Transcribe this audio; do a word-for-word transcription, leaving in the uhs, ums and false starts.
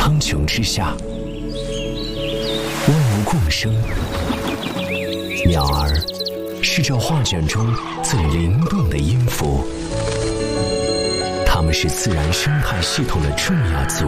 苍穹之下，万物共生。鸟儿是这画卷中最灵动的音符，它们是自然生态系统的重要组